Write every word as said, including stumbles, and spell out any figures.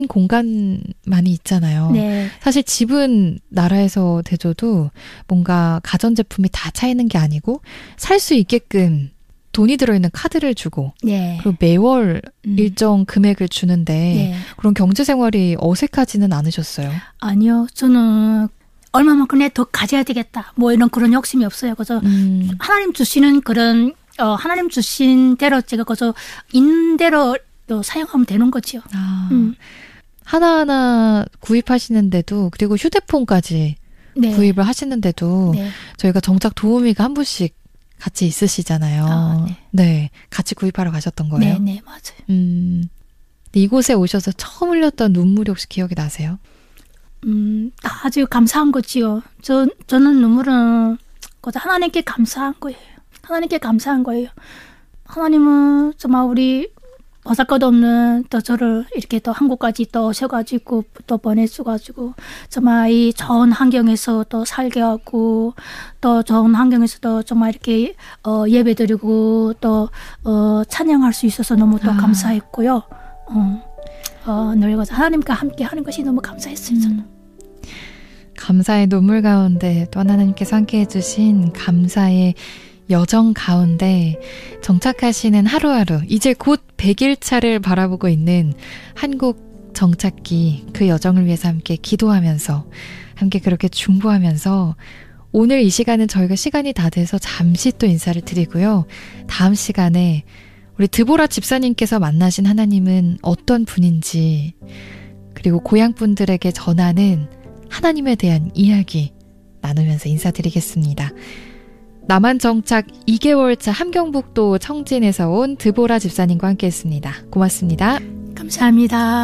공간만이 있잖아요. 네. 사실 집은 나라에서 대줘도 뭔가 가전제품이 다 차 있는 게 아니고 살 수 있게끔 돈이 들어있는 카드를 주고 네. 그리고 매월 음. 일정 금액을 주는데 네. 그런 경제생활이 어색하지는 않으셨어요? 아니요. 저는 얼마만큼 내 더 가져야 되겠다. 뭐 이런 그런 욕심이 없어요. 그래서 음. 하나님 주시는 그런 어, 하나님 주신 대로 제가 그래서 있는 대로 또 사용하면 되는 거지요. 아. 음. 하나하나 구입하시는데도 그리고 휴대폰까지 네. 구입을 하시는데도 네. 저희가 정착 도우미가 한 분씩 같이 있으시잖아요. 아, 네. 네. 같이 구입하러 가셨던 거예요? 네, 네, 맞아요. 음. 이곳에 오셔서 처음 흘렸던 눈물이 혹시 기억이 나세요? 음, 아주 감사한 거지요. 저, 저는 눈물은 그저 하나님께 감사한 거예요. 하나님께 감사한 거예요. 하나님은 정말 우리 보잘것없는 또 저를 이렇게 또 한국까지 또 오셔가지고 또 보내줘가지고 정말 이 좋은 환경에서 또 살게 하고 또 좋은 환경에서도 정말 이렇게 어, 예배드리고 또 어, 찬양할 수 있어서 너무 또 아. 감사했고요. 어, 어, 늘 하나님과 함께 하는 것이 너무 감사했어요. 저는. 음. 감사의 눈물 가운데 또 하나님께서 함께 해주신 감사의 여정 가운데 정착하시는 하루하루 이제 곧 백 일 차를 바라보고 있는 한국 정착기 그 여정을 위해서 함께 기도하면서 함께 그렇게 중보하면서 오늘 이 시간은 저희가 시간이 다 돼서 잠시 또 인사를 드리고요. 다음 시간에 우리 드보라 집사님께서 만나신 하나님은 어떤 분인지 그리고 고향 분들에게 전하는 하나님에 대한 이야기 나누면서 인사드리겠습니다. 남한 정착 이 개월 차 함경북도 청진에서 온 드보라 집사님과 함께했습니다. 고맙습니다. 감사합니다.